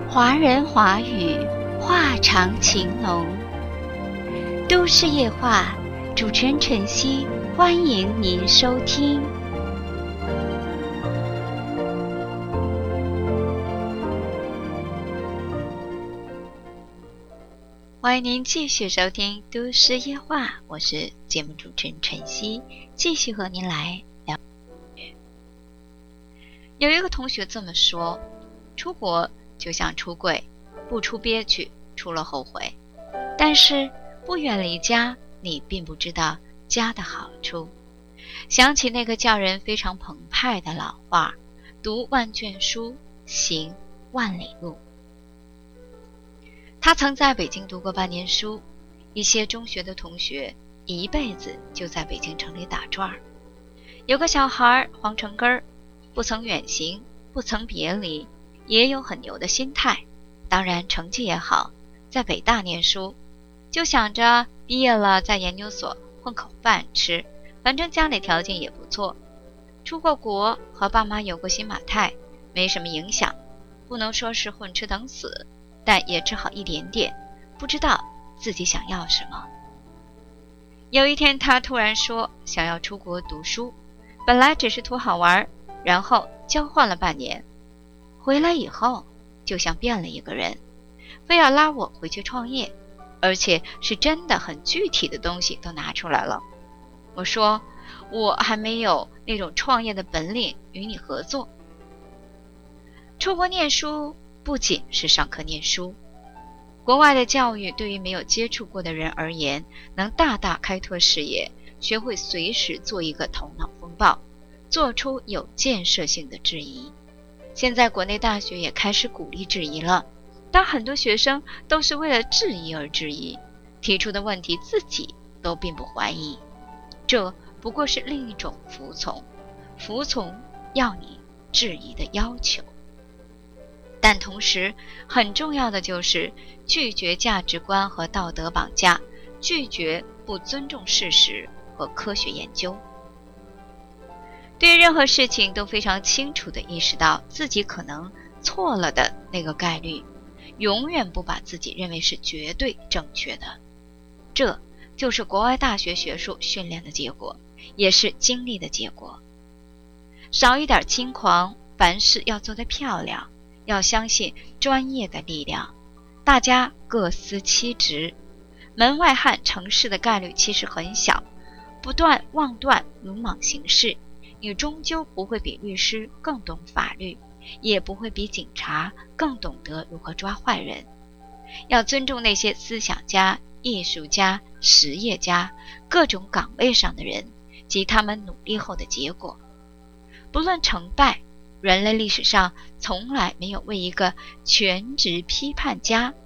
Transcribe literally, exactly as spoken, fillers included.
华人华语，话长情浓。都市夜话，主持人晨曦，欢迎您收听。欢迎您继续收听都市夜话，我是节目主持人晨曦，继续和您来聊。有一个同学这么说，出国就像出柜，不出憋屈，出了后悔。但是不远离家，你并不知道家的好处。想起那个叫人非常澎湃的老话，读万卷书，行万里路。他曾在北京读过半年书，一些中学的同学一辈子就在北京城里打转儿。有个小孩黄成根儿，不曾远行，不曾别离，也有很牛的心态，当然成绩也好，在北大念书，就想着毕业了在研究所混口饭吃，反正家里条件也不错。出过国，和爸妈有过新马泰，没什么影响，不能说是混吃等死，但也只好一点点，不知道自己想要什么。有一天他突然说想要出国读书，本来只是图好玩，然后交换了半年，回来以后就像变了一个人，非要拉我回去创业，而且是真的很具体的东西都拿出来了。我说我还没有那种创业的本领与你合作。出国念书不仅是上课念书，国外的教育对于没有接触过的人而言，能大大开拓视野，学会随时做一个头脑风暴，做出有建设性的质疑。现在国内大学也开始鼓励质疑了，但很多学生都是为了质疑而质疑，提出的问题自己都并不怀疑，这不过是另一种服从，服从要你质疑的要求。但同时很重要的就是拒绝价值观和道德绑架，拒绝不尊重事实和科学研究。对于任何事情都非常清楚地意识到自己可能错了的那个概率，永远不把自己认为是绝对正确的。这就是国外大学学术训练的结果，也是经历的结果。少一点轻狂，凡事要做得漂亮，要相信专业的力量，大家各司其职，门外汉成事的概率其实很小，不断妄断鲁莽行事，你终究不会比律师更懂法律，也不会比警察更懂得如何抓坏人。要尊重那些思想家、艺术家、实业家，各种岗位上的人及他们努力后的结果。不论成败，人类历史上从来没有为一个全职批判家